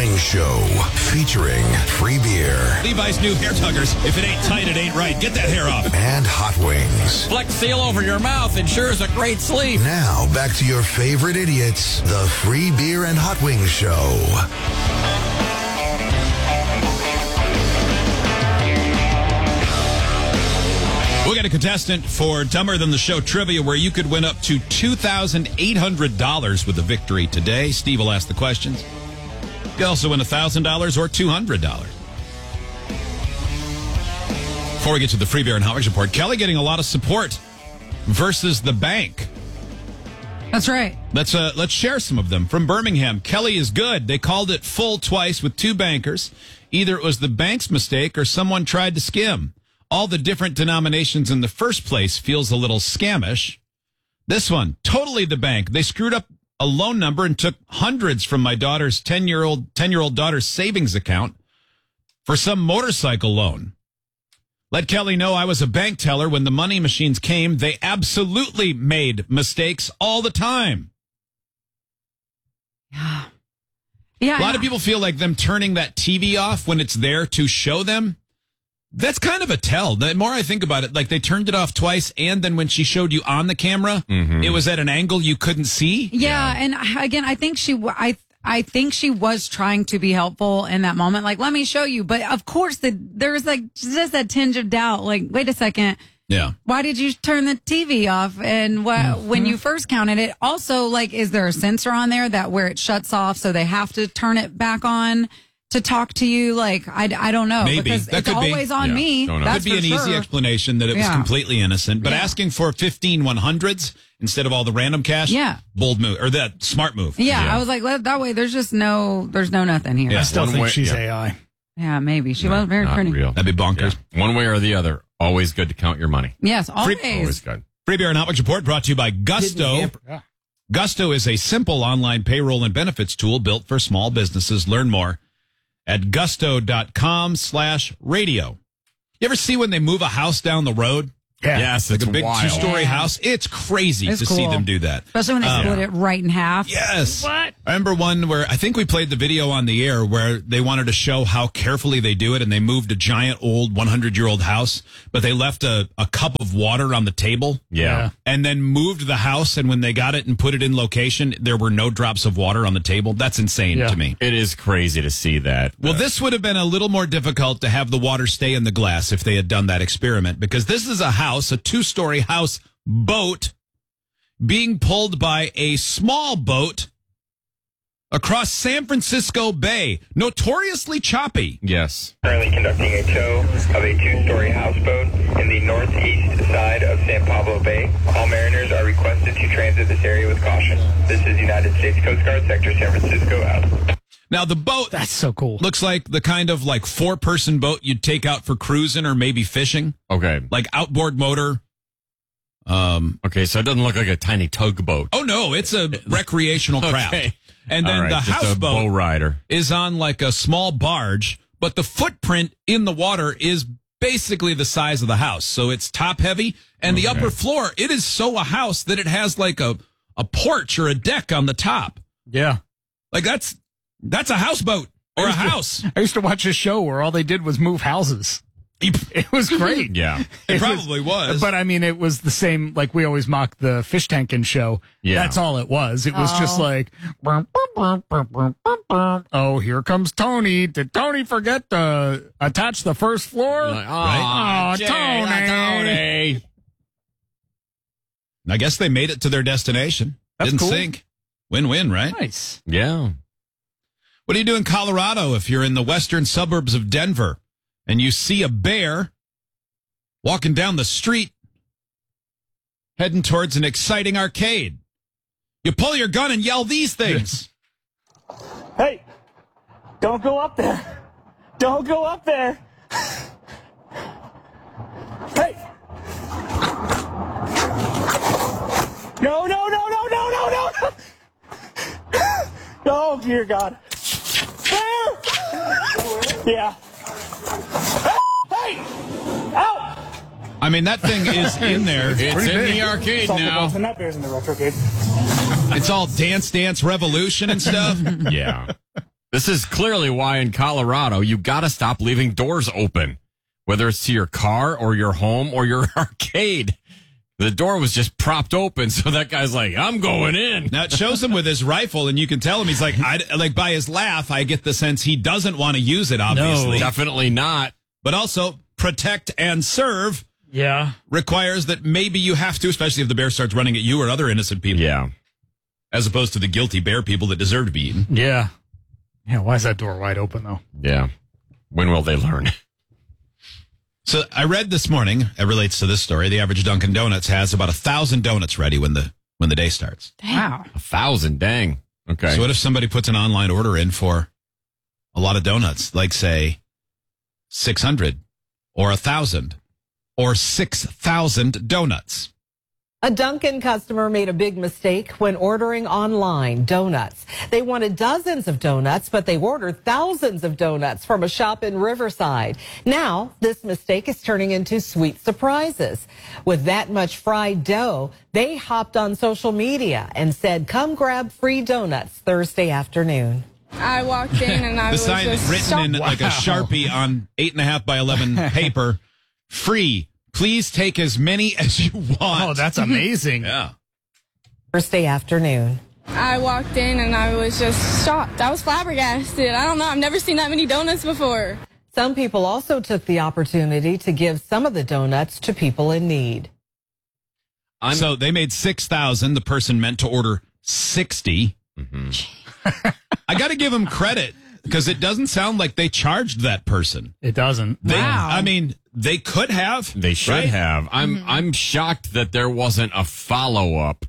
Morning Show featuring free beer Levi's new hair tuggers. If it ain't tight, it ain't right. Get that hair off. and hot wings. Flex Seal over your mouth ensures a great sleep. Now, back to your favorite idiots, the Free Beer and Hot Wings Show. We got a contestant for Dumber Than the Show trivia where you could win up to $2,800 with a victory today. Steve will ask the questions. You can also win $1,000 or $200. Before we get to the Free Beer and Hot Wings report, Kelly getting a lot of support versus the bank. That's right. Let's share some of them. From Birmingham, Kelly is good. They called it full twice with two bankers. Either it was the bank's mistake or someone tried to skim. All the different denominations in the first place feels a little scamish. This one, totally the bank. They screwed up a loan number and took hundreds from my daughter's 10-year-old daughter's savings account for some motorcycle loan. Let Kelly know I was a bank teller when the money machines came. They absolutely made mistakes all the time. Yeah. A lot of people feel like them turning that TV off when it's there to show them. That's kind of a tell. The more I think about it, like they turned it off twice, and then when she showed you on the camera, it was at an angle you couldn't see. Yeah, and again, I think I think she was trying to be helpful in that moment. Like, let me show you. But of course, there's like just that tinge of doubt. Like, wait a second. Yeah. Why did you turn the TV off? And when you first counted it, also, like, is there a sensor on there that where it shuts off so they have to turn it back on to talk to you? Like, I don't know. Maybe. Because That it's could be. always on me. That's could be an easy explanation that it was completely innocent. But asking for 15 100s instead of all the random cash, bold move, or that smart move. Yeah, I was like, that way there's just there's no nothing here. Yeah. I still think she's AI. Yeah, maybe. She was very pretty. Real. That'd be bonkers. Yeah. One way or the other, always good to count your money. Yes, always. Always good. Free Beer and Hot Wings report brought to you by Gusto. Gusto is a simple online payroll and benefits tool built for small businesses. Learn more at gusto.com/radio. You ever see when they move a house down the road? Yeah. Yes, Like it's a big wild. 2-story house. It's crazy It's to see cool. them do that. Especially when they split it right in half. Yes. What? I remember one where I think we played the video on the air where they wanted to show how carefully they do it, and they moved a giant old 100-year-old house, but they left a cup of water on the table. Yeah. And then moved the house, and when they got it and put it in location, there were no drops of water on the table. That's insane to me. It is crazy to see that. Well, this would have been a little more difficult to have the water stay in the glass if they had done that experiment, because this is a house, a 2-story house boat being pulled by a small boat across San Francisco Bay, notoriously choppy. Yes. Currently conducting a tow of a 2-story houseboat in the northeast side of San Pablo Bay. All mariners are requested to transit this area with caution. This is United States Coast Guard, Sector San Francisco, out. Now, the boat That's so cool. looks like the kind of like 4-person boat you'd take out for cruising or maybe fishing, Okay. like outboard motor. Okay, so it doesn't look like a tiny tugboat. Oh, no, it's a recreational craft. Okay. And then All right, the just a houseboat bow rider. is on like a small barge, but the footprint in the water is basically the size of the house. So it's top heavy, and the upper floor, it is so a house that it has like a porch or a deck on the top. Yeah. Like that's a houseboat or a house. I used to watch a show where all they did was move houses. It was great. Yeah. It probably was. But I mean, it was the same, like we always mock the fish tanking show. Yeah. That's all it was. It was just like, oh, here comes Tony. Did Tony forget to attach the first floor? Like, Right? Oh, Jay, Tony. I guess they made it to their destination. That's Didn't cool. sink. Win-win, right? Nice. Yeah. What do you do in Colorado if you're in the western suburbs of Denver and you see a bear walking down the street heading towards an exciting arcade? You pull your gun and yell these things. Hey, don't go up there. Don't go up there. Hey. No, no, no, no, no, no, no. Oh, dear God. Yeah. Hey! Out! I mean, that thing is in there. It's in the arcade now. And that bear's in the retrograde. It's all Dance Dance Revolution and stuff. Yeah. This is clearly why in Colorado you got to stop leaving doors open, whether it's to your car or your home or your arcade. The door was just propped open, so that guy's like, I'm going in. Now, it shows him with his rifle, and you can tell him, he's like, by his laugh, I get the sense he doesn't want to use it, obviously. No, definitely not. But also, protect and serve requires that maybe you have to, especially if the bear starts running at you or other innocent people. Yeah. As opposed to the guilty bear people that deserve to be eaten. Yeah. Yeah, why is that door wide open, though? Yeah. When will they learn? So I read this morning, it relates to this story, the average Dunkin' Donuts has about 1,000 donuts ready when the day starts. Wow. 1,000, dang. Okay. So what if somebody puts an online order in for a lot of donuts, like say 600 or 1,000 or 6,000 donuts? A Dunkin' customer made a big mistake when ordering online donuts. They wanted dozens of donuts, but they ordered thousands of donuts from a shop in Riverside. Now, this mistake is turning into sweet surprises. With that much fried dough, they hopped on social media and said, come grab free donuts Thursday afternoon. I walked in and I the was sign just written shocked. in like a Sharpie on 8.5 by 11 paper, free. Please take as many as you want. Oh, that's amazing. Yeah. Thursday afternoon. I walked in and I was just shocked. I was flabbergasted. I don't know. I've never seen that many donuts before. Some people also took the opportunity to give some of the donuts to people in need. So they made 6,000. The person meant to order 60. Mm-hmm. I got to give them credit because it doesn't sound like they charged that person. It doesn't. Wow. I mean, they could have. They should have. I'm shocked that there wasn't a follow-up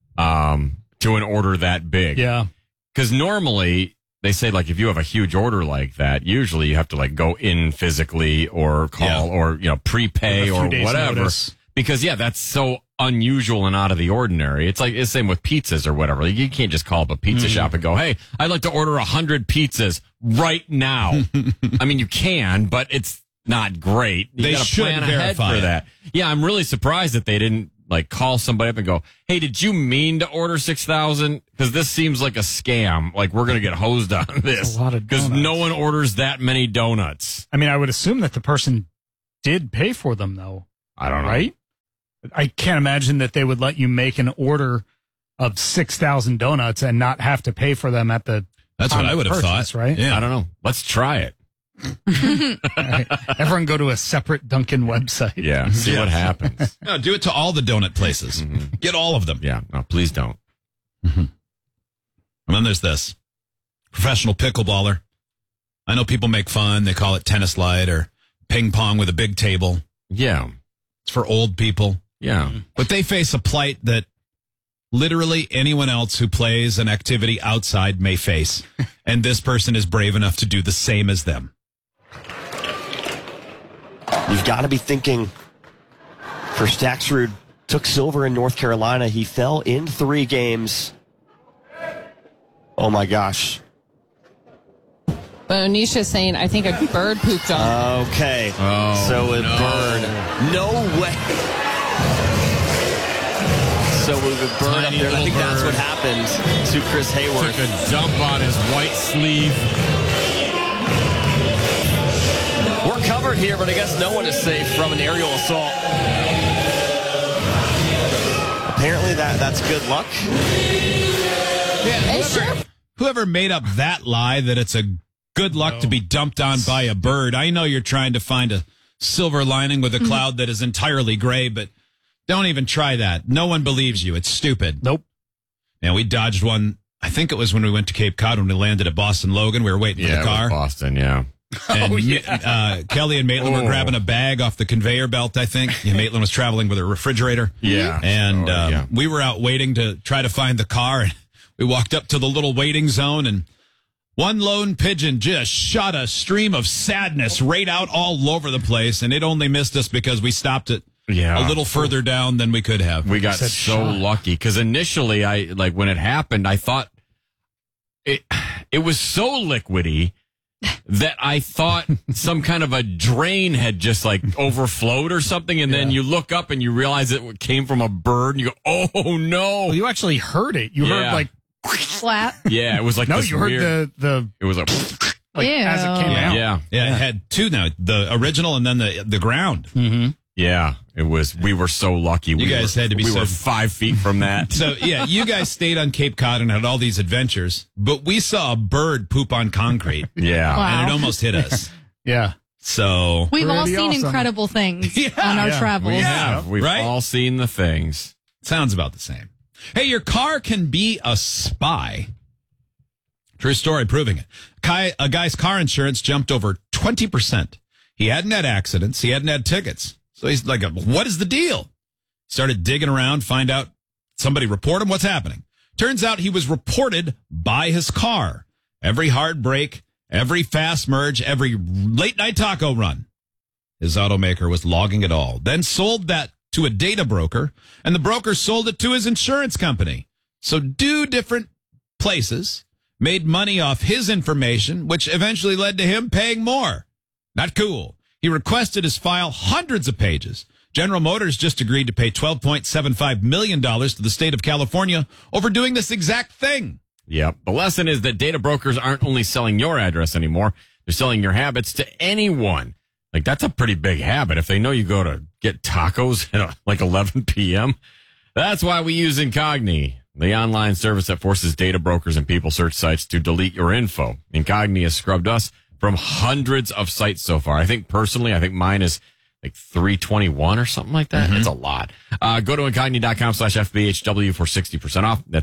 to an order that big. Yeah. Because normally they say, like, if you have a huge order like that, usually you have to, like, go in physically or call or, prepay or whatever. Notice. Because, that's so unusual and out of the ordinary. It's like, it's the same with pizzas or whatever. Like, you can't just call up a pizza shop and go, hey, I'd like to order 100 pizzas right now. I mean, you can, but it's not great. You got to plan ahead for that. Yeah, I'm really surprised that they didn't call somebody up and go, hey, did you mean to order 6,000? Because this seems like a scam. Like, we're going to get hosed on this. That's a lot of donuts. Because no one orders that many donuts. I mean, I would assume that the person did pay for them, though. I don't know. Right? I can't imagine that they would let you make an order of 6,000 donuts and not have to pay for them at the That's what I would have thought. Right? Yeah. I don't know. Let's try it. Right. Everyone go to a separate Dunkin' website. Yeah, see what happens. No, do it to all the donut places. Get all of them. Yeah, no, please don't. And then there's this professional pickleballer. I know people make fun. They call it tennis light or ping pong with a big table. Yeah. It's for old people. Yeah. But they face a plight that literally anyone else who plays an activity outside may face. And this person is brave enough to do the same as them. You've got to be thinking for Staxrud, took silver in North Carolina. He fell in 3 games. Oh, my gosh. But Anisha's saying, I think a bird pooped on him. Okay. Oh, so a bird. No way. So with a bird up there, I think that's what happened to Chris Hayworth. Took a dump on his white sleeve. We're covered here, but I guess no one is safe from an aerial assault. Apparently that's good luck. Yeah, whoever made up that lie that it's a good luck to be dumped on by a bird. I know you're trying to find a silver lining with a cloud that is entirely gray, but don't even try that. No one believes you. It's stupid. Nope. And we dodged one. I think it was when we went to Cape Cod when we landed at Boston Logan. We were waiting for the car. Boston, yeah. And Kelly and Maitland were grabbing a bag off the conveyor belt, I think. Yeah, Maitland was traveling with a refrigerator. Yeah. And we were out waiting to try to find the car. And we walked up to the little waiting zone, and one lone pigeon just shot a stream of sadness right out all over the place. And it only missed us because we stopped it a little further down than we could have. We got so lucky because initially, when it happened, I thought it was so liquidy that I thought some kind of a drain had just overflowed or something. And then you look up and you realize it came from a bird and you go, oh no. Well, you actually heard it. You heard Flat. Yeah, it was like No, this you heard weird, the it was a like Ew. as it came out. yeah. Yeah, it had two now, the original and then the ground. Yeah, it was. We were so lucky. You guys had to be We so- were 5 feet from that. So, yeah, you guys stayed on Cape Cod and had all these adventures, but we saw a bird poop on concrete, Yeah. Wow. and it almost hit us. Yeah. So, We've all Pretty seen awesome. incredible things Yeah. on our Yeah. travels. We have. We've Right? all seen the things. sounds about the same. Hey, your car can be a spy. True story proving it. A guy's car insurance jumped over 20%. He hadn't had accidents. He hadn't had tickets. So he's like, what is the deal? Started digging around, find out somebody report him. What's happening? Turns out he was reported by his car. Every hard brake, every fast merge, every late night taco run. His automaker was logging it all. Then sold that to a data broker, and the broker sold it to his insurance company. So two different places made money off his information, which eventually led to him paying more. Not cool. He requested his file hundreds of pages. General Motors just agreed to pay $12.75 million to the state of California over doing this exact thing. Yep. The lesson is that data brokers aren't only selling your address anymore, they're selling your habits to anyone. Like, that's a pretty big habit. If they know you go to get tacos at like 11 p.m., that's why we use Incogni, the online service that forces data brokers and people search sites to delete your info. Incogni has scrubbed us from hundreds of sites so far. I think mine is like 321 or something like that. It's a lot. Go to incogni.com/FBHW for 60% off. That's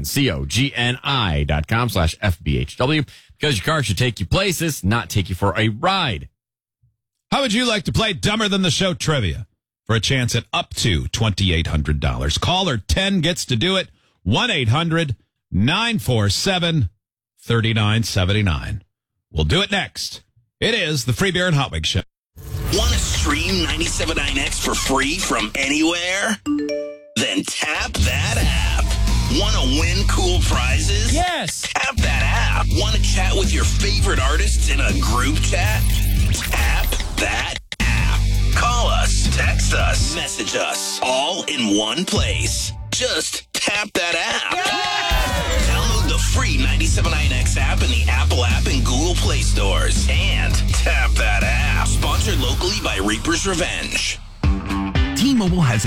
INCOGNI.com/FBHW, because your car should take you places, not take you for a ride. How would you like to play Dumber Than the Show trivia for a chance at up to $2,800? Caller 10 gets to do it. 1-800-947-3979. We'll do it next. It is the Free Beer and Hot Wings Show. Want to stream 97.9X for free from anywhere? Then tap that app. Want to win cool prizes? Yes. Tap that app. Want to chat with your favorite artists in a group chat? Tap that app. Call us, text us, message us, all in one place. Just tap that app. Download the free 97.9X app in the Apple app and Google Play stores. And tap that app. Sponsored locally by Reaper's Revenge. T-Mobile has